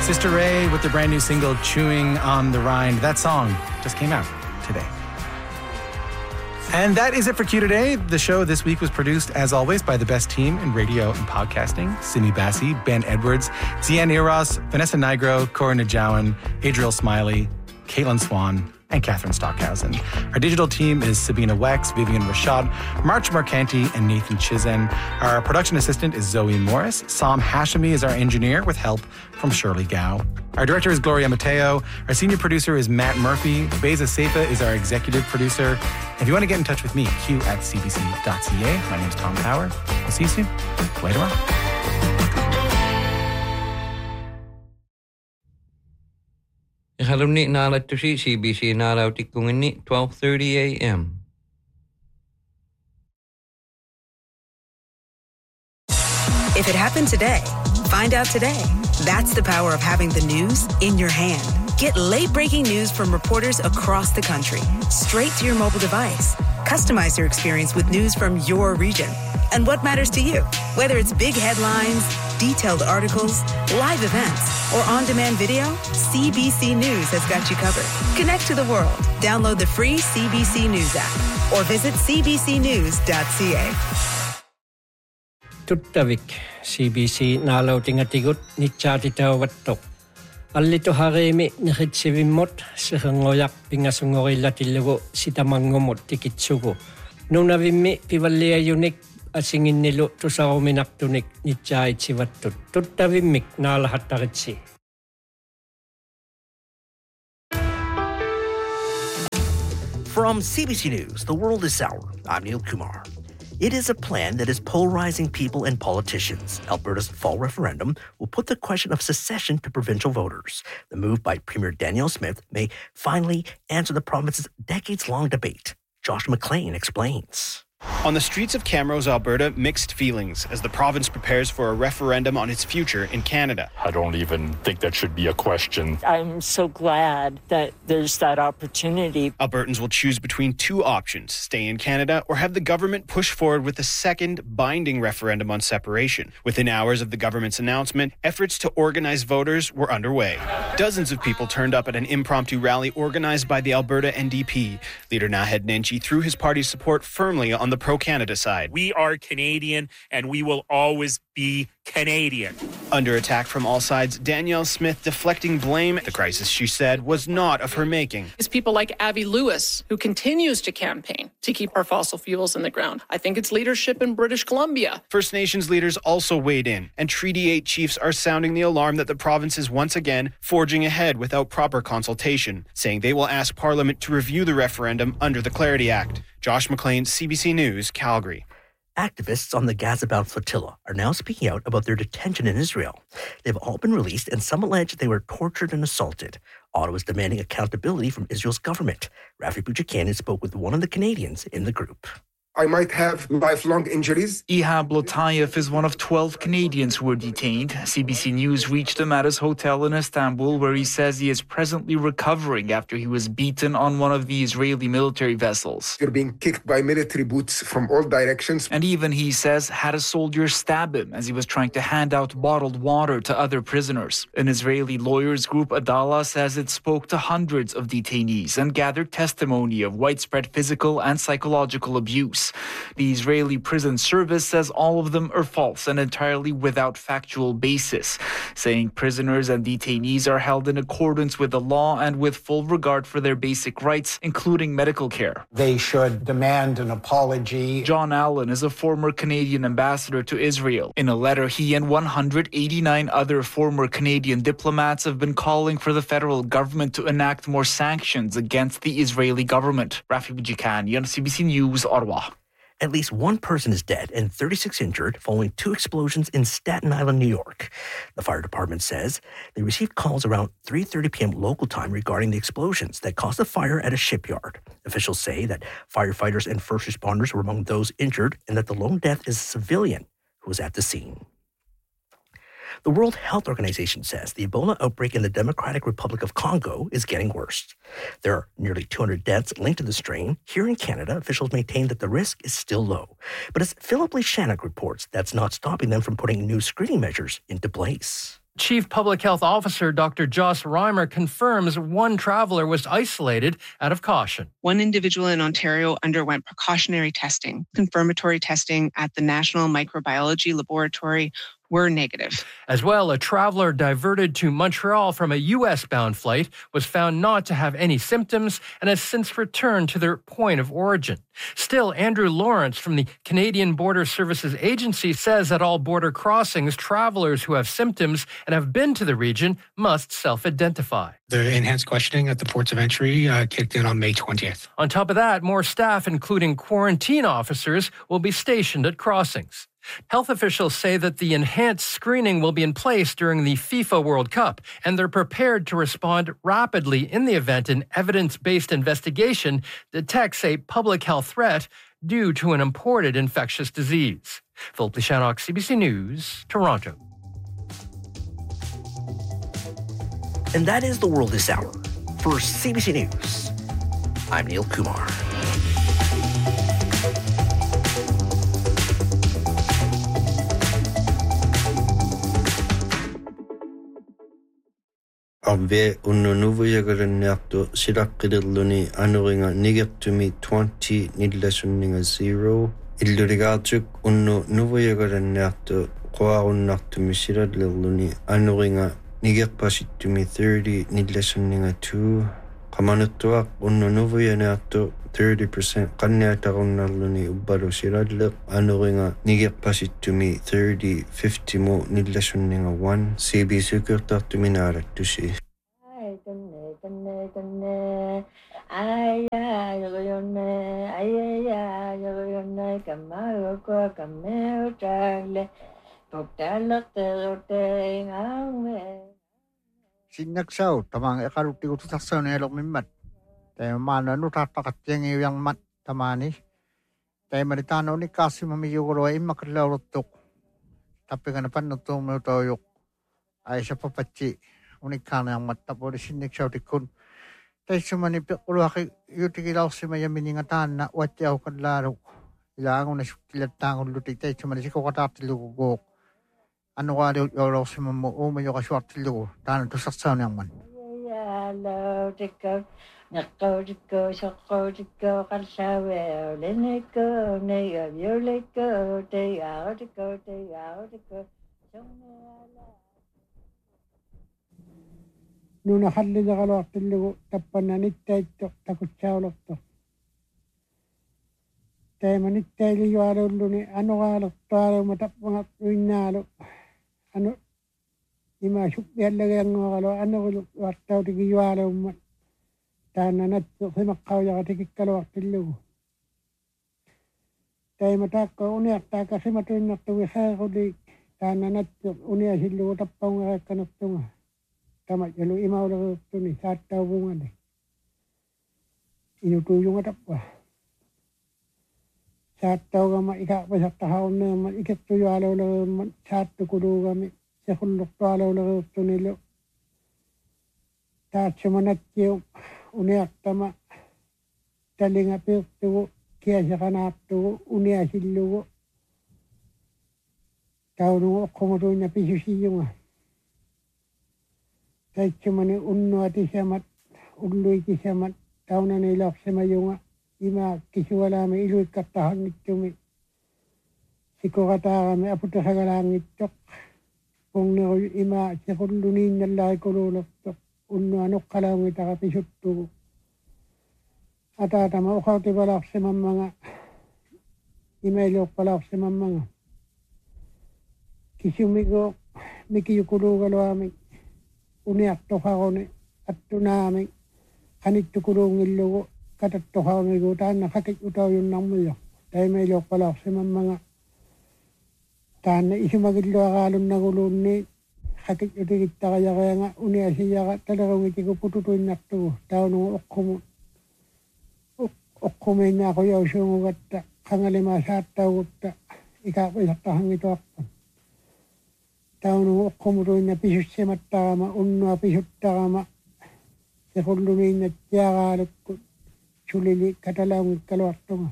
Sister Ray with the brand new single, Chewing on the Rind. That song just came out today. And that is it for Q Today. The show this week was produced, as always, by the best team in radio and podcasting. Simi Bassi, Ben Edwards, Zian Eros, Vanessa Nigro, Cora Najawan, Adriel Smiley, Caitlin Swan, and Catherine Stockhausen. Our digital team is Sabina Wex, Vivian Rashad, March Marcanti, and Nathan Chizen. Our production assistant is Zoe Morris. Sam Hashemi is our engineer with help from Shirley Gao. Our director is Gloria Mateo. Our senior producer is Matt Murphy. Beza Seifa is our executive producer. If you want to get in touch with me, q@cbc.ca. My name's Tom Power. I'll see you soon. Later on. Halumni naalatusi CBC naalautikkunginni 12:30 a.m. If it happened today, find out today. That's the power of having the news in your hand. Get late-breaking news from reporters across the country, straight to your mobile device. Customize your experience with news from your region and what matters to you. Whether it's big headlines, detailed articles, live events, or on-demand video, CBC News has got you covered. Connect to the world. Download the free CBC News app or visit cbcnews.ca. Tuttavik, CBC naalautingatigut nitsaatitauvattoq. Allito harimi nihitsivimot sihengoyak pingasungorillatillugu sitamangumut tikitsugu. Nunavimmi pivalliayunik asinginnilu tusaruminartunik nitsaaitivattut. Tuttavimmik naalahattaritsi. From CBC News, The World is Sour, I'm Neil Kumar. It is a plan that is polarizing people and politicians. Alberta's fall referendum will put the question of secession to provincial voters. The move by Premier Danielle Smith may finally answer the province's decades-long debate. Josh McLean explains. On the streets of Camrose, Alberta, mixed feelings as the province prepares for a referendum on its future in Canada. I don't even think that should be a question. I'm so glad that there's that opportunity. Albertans will choose between two options, stay in Canada or have the government push forward with a second binding referendum on separation. Within hours of the government's announcement, efforts to organize voters were underway. Dozens of people turned up at an impromptu rally organized by the Alberta NDP. Leader Naheed Nenshi threw his party's support firmly on the pro-Canada side. We are Canadian and we will always be Canadian. Under attack from all sides, Danielle Smith deflecting blame. The crisis, she said, was not of her making. It's people like Abby Lewis, who continues to campaign to keep our fossil fuels in the ground. I think it's leadership in British Columbia. First Nations leaders also weighed in, and Treaty 8 chiefs are sounding the alarm that the province is once again forging ahead without proper consultation, saying they will ask Parliament to review the referendum under the Clarity Act. Josh McLean, CBC News, Calgary. Activists on the Gaza-bound flotilla are now speaking out about their detention in Israel. They've all been released, and some allege they were tortured and assaulted. Ottawa is demanding accountability from Israel's government. Rafi Buchanan spoke with one of the Canadians in the group. I might have lifelong injuries. Ihab Lotayev is one of 12 Canadians who were detained. CBC News reached him at his hotel in Istanbul, where he says he is presently recovering after he was beaten on one of the Israeli military vessels. You're being kicked by military boots from all directions. And even, he says, had a soldier stab him as he was trying to hand out bottled water to other prisoners. An Israeli lawyers group, Adala, says it spoke to hundreds of detainees and gathered testimony of widespread physical and psychological abuse. The Israeli Prison Service says all of them are false and entirely without factual basis, saying prisoners and detainees are held in accordance with the law and with full regard for their basic rights, including medical care. They should demand an apology. John Allen is a former Canadian ambassador to Israel. In a letter, he and 189 other former Canadian diplomats have been calling for the federal government to enact more sanctions against the Israeli government. Rafi Bujikanian, CBC News, Ottawa. At least one person is dead and 36 injured following two explosions in Staten Island, New York. The fire department says they received calls around 3:30 p.m. local time regarding the explosions that caused the fire at a shipyard. Officials say that firefighters and first responders were among those injured and that the lone death is a civilian who was at the scene. The World Health Organization says the Ebola outbreak in the Democratic Republic of Congo is getting worse. There are nearly 200 deaths linked to the strain. Here in Canada, officials maintain that the risk is still low. But as Philip Leshannock reports, that's not stopping them from putting new screening measures into place. Chief Public Health Officer Dr. Joss Reimer confirms one traveler was isolated out of caution. One individual in Ontario underwent precautionary testing. Confirmatory testing at the National Microbiology Laboratory were negative. As well, a traveler diverted to Montreal from a U.S.-bound flight was found not to have any symptoms and has since returned to their point of origin. Still, Andrew Lawrence from the Canadian Border Services Agency says at all border crossings, travelers who have symptoms and have been to the region must self-identify. The enhanced questioning at the ports of entry kicked in on May 20th. On top of that, more staff, including quarantine officers, will be stationed at crossings. Health officials say that the enhanced screening will be in place during the FIFA World Cup, and they're prepared to respond rapidly in the event an evidence-based investigation detects a public health threat due to an imported infectious disease. Philip Lishanok, CBC News, Toronto. And that is the world this hour. For CBC News, I'm Neil Kumar. Arve unnunuvujagaraniartu silaqqilirluni anuringa nigertumi 20 nillasunninga 0 illurigaartuk unnunuvujagaraniartu qoarunnartumi silallirluni anuringa nigerpasittumi 30 nillasunninga 2 qamanuttuaq unnunuvujaniartu 30% qanniatarunnarluni ubbalu silalleq anuringa nigerpasittumi 30-50 mu nillasunninga 1 CBC kirtartumi naalattusi Sinnaksau tamang ekaruttigut tassauneelok mimmat Teemana nutaataqattiangi uyangmat tamani teemanitaana unikaasimami yugoro immakalaurutuk tappigana pannuttuumuutoyuq aisapapatsi unikkaanayangmat tapuri sinniksautikun teissumani peqquluaqi yutikilaussima yamininga taanna uattiaukallaaruk ilaanguna sukkilattaangullutik teissumani sikoqataartilluguguuq annuqaaliut yoolorsimammu uumayoqasuartillugu taana tussarsauniangman Nakko shakko kalsawe leneko nega violeko te aotiko Nuna halligaloartillugu tappananittaitto takutsaaulorto teemanittailijualulluni anuqaalertualuma tappangaq uinnaalu anu ima suppiallageangoqalo anuqulu wartautigijualummat taana nattu simaqqaujaqatikikkaluartillugu taimataakko uniartaaka simatuinnartugi heequli taana nattu uniasillugu tappaungareekkanartunga tamajalu imauleruuttuni saattauvungani inutuujunga tappa saattaugama ikaaqpasartahaunneerma ikettujualauleruummat saattukuluugami sequllurtualauleruuttunilu taatsumanattiu uniartama talinga pirtugu kiasaqanaartugu uniasillugu taunugu oqqumutuinna pisusiyunga taitsumani unnuatisamat ulluikisamat taunani ilorsimayunga ima kisualaami iluikkartahangitsumi sikoqataarami aputasagalaangittoq pungneru ima sequlluniinnallarikuluulertoq unnu anuqqalaungitara pisuttugu ataatama uqautipalarsimammanga imailuuqqalarsimammanga kisumigu mikiyukuluugaluami uniartoqaruni attunaami qanittukuluungillugu katattoqarmigu taanna qakit utauyunnarmuyo taimailuuqqalarsimammanga taanna isumagilluaraalunnaguluunni qakit utigittaqajarianga uniasiyaqa talerungitigu pututuinnartugu taunugu oqqumiinnaaquyausuungugatta qangalimaa saattaugutta ikaaqpisartahangituarpun taunugu oqqumutuinna pisussimattarama unnua pisuttarama sequlluniinnatsiaraalukku sulili katalaungikkaluartunga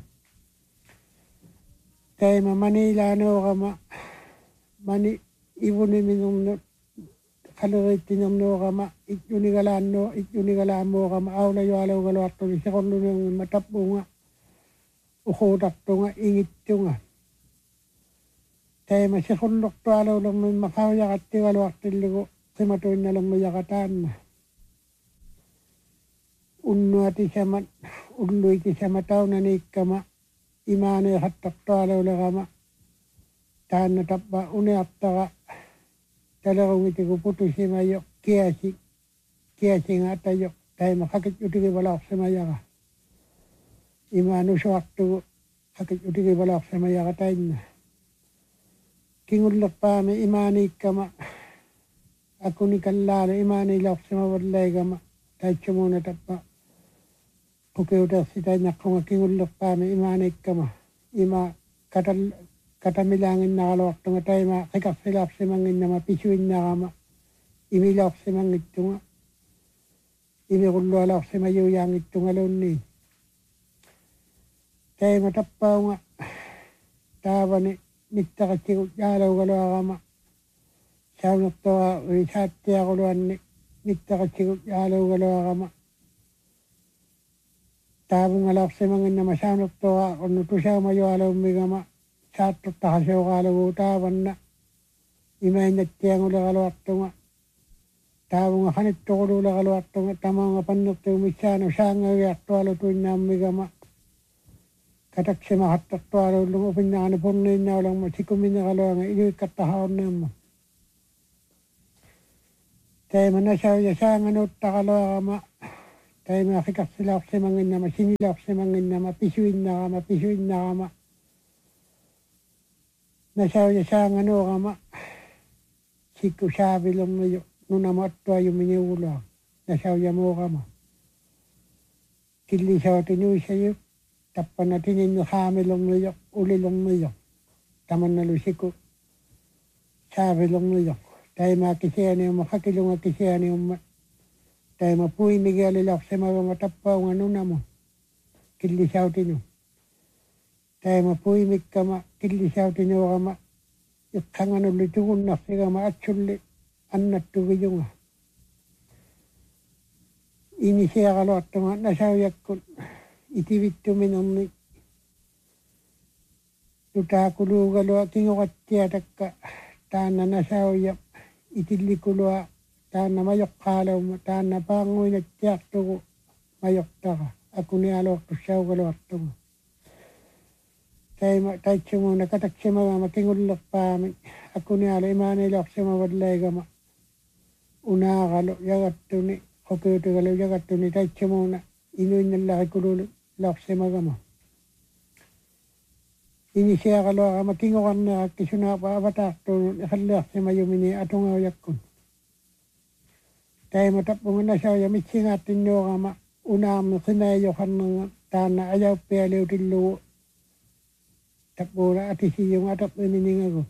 taima manilaanuurama mani ivuniminernut kaleritinamnoorama itjunigalaammoorama aulajualaugaluartuni seqorluniungimma tappunga uquutartunga ingittunga taima sequllortualaulermimma qaujaqattigaluartillugu qimatuinnalormuyaqataanna unnuatisamat ulluitisamat taunaniikkama imaaneeqattartualaulerama taanna tappa uniartara talerungitigu putusimayo kiasinga atayo taima qakitjutigivalorsimayaqa imaanusuartugu qakitjutigivalorsimayaqa tainna kingullerpaami imaaniikkama akunikallaalu imaaniilorsimavallaigama taitsumuuna tappa pukiutersitainnaqqunga kingullerpaami imaaniikkama ima katamilaanginnaqaluartunga taima qikarsilaarsimanginnama pisuinnaqama imilaorsimangittunga imiqullualaorsimayuuyaangittungaluunni taima tappaunga taavani nittaqatsigut jaalaugaluarama saunertoa risaattiaquluanni nittaqatsigut jaalaugaluarama taavungalaorsimanginnama saunertoa onnu tusaumajualaummigama saattottaqaseuqaalugu taavanna imainattianguleqaluartunga taavunga qanittoqululeqaluartunga tamaunga pannertuumissaanu saangagiartualutuinnaammigama kataksimahattartualuullungu upinnaaqani purniinnaulerma sikumineqaluanga iluikkattahaorneemma taima nasauja saanganuuttaqaluarama taima qikarsilaorsimanginnama sinilaorsimanginnama pisuinnaqama nasauja saanganuuqama sikku saavilorniyo nunamattuajuminiuguloa nasauja muuqama killisauatinuisayuk tappana tininnu haamilorniyo ulilorniyo tamannalu sikku saavilorniyo taima kisianiumma qakilunga kisianiumma taima puimigialilorsimagama tappaunga nunamu killisautinu taima puimikkama killisautinuuqama iqqanganulli tugunnarsigama atsulli annattugijunga inisiaqaluartunga nasaujakkun itivittuminerni tutaakuluugalua kingoqattiatakka taanna nasauja itillikulua taanna majoqqaalaumma taanna paanguinattiartugu majoqtaqa akunialuortussaugaluartunga taima taitsumuuna kataksimagama kingullerpaami akunialu imaaniilorsimavallaigama unaaqalu jagattuni qokiutigalu jagattuni taitsumuuna inuinnallaqikuluulu lorsimagama inisiaqaluaqama kingoqarneqakki sunaapa avataartuunun iqalliarsimayumini atungaujakkun taima tappunga nasauja mitsingaattinnuuqama unaarmi qimaajoqarnerga taanna ajauppialiutillugu tappuuna atisiyunga atapininingagu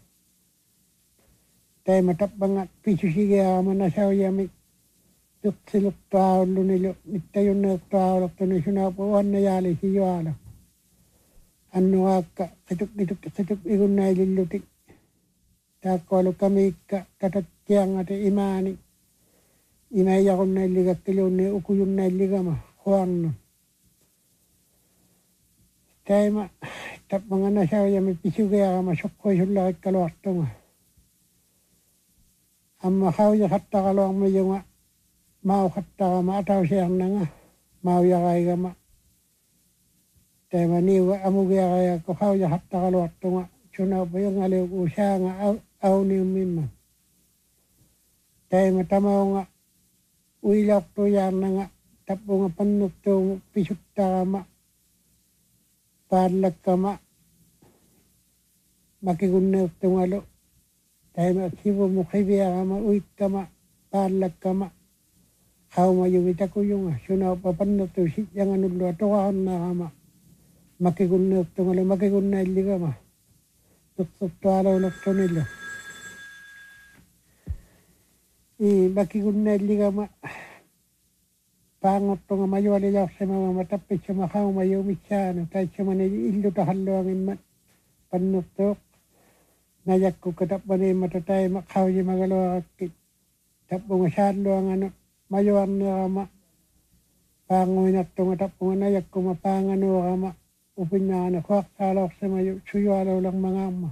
taima tappanga pisusigiaqama nasaujami piqsilurtuaulunilu nittayunneertuaulortuni sunaapu uannajaalisijuaala annuaakka qituk igunnaililluti taakkualu kamiikka tatattiangati imaani imaiyaqunnailigakkiluunni ukuyunnailligama huarnu taima tappanga nasaujami pisugiaqama soqqoisullaqikkaluartunga amma qaujaqattaqaluarmiyunga mauqattaqama atausiarnanga maujaqaigama taima niuga amugiaqayakku qaujaqqattaqaluartunga sunaupayungaliuk usaanga auniummimma taima tamaunga uilortujaarnanga tappunga pannurtuugu pisuttaqama paallakkama makigunneertungalu taima sivumu qiviaqama uitkama paallakkama qaumayumitakuyunga sunaupa pannertu sitjanganullua toqaqarnaaqama makigunneertungalu makigunnailligama piqsirtualaulertunillu makigunnailligama paangortunga majualilorsimagama tappitsuma qaumayumitsaanu taitsamani illutaqalluangimmat pannertuuq najakku katappaniimmata taima qaujimagaluaqakkit tapung sadluangan mayuan rama panguinat tunga tapung nayak kumapangan rama upinana kwak salok semayu suyalo lang mangama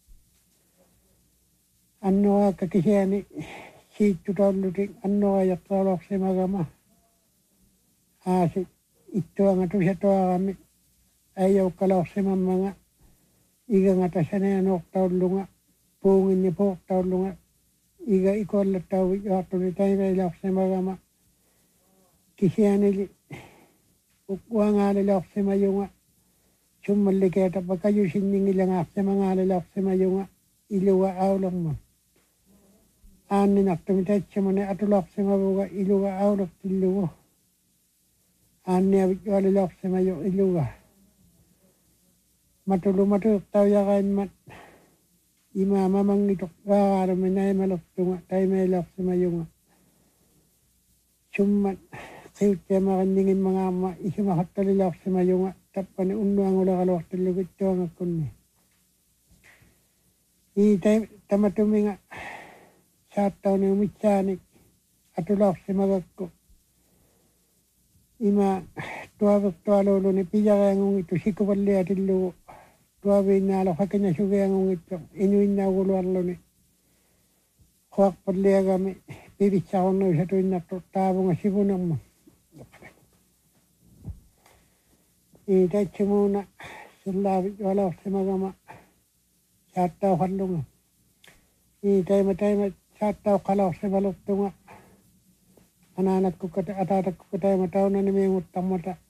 anno kakihani si tutoluting anno ayak salok semagama asi itu ang atu sato kami ayaw kalok semamanga iga ngata sana nok taulunga pungin ni po taulunga iga ikol taw yato ni tayo lok semagama kisihani ukwanga lok semayunga summaliketa pagkayo sining ilang sa mga lalak sa mayunga iluwa awlang mo. Anin aktumitat siya mo na atulak sa mabuga iluwa awlak tiluwa. Anin abit yung lalak sa mayung iluwa. Matulog tayo yakain mat. Ima mamang itok kakaro minay malak tunga tayo may lak sa mayunga. Summat sayot siya makaningin mga ama isimakatalilaw sa mayunga. Tapan unduang ulah kalau terlebih jauh ngakun ni. Ini tamatumi nga 7 tahun yang micanik atulah semagakku. Ima tua lolo ni pijak yang itu siku berlihat dulu. Tua bina lo haknya juga yang itu inuinna uluar lo ni. Kuak berlihat kami pilih calon no satu inna tabu ngasibu nama. Ita cumuna selawi walau semagama 7 tahun lunga. Ita matay 7 tahun kalau sebalok tunga. Anak-anakku kata atak-atak kata matau na ni may utang mata.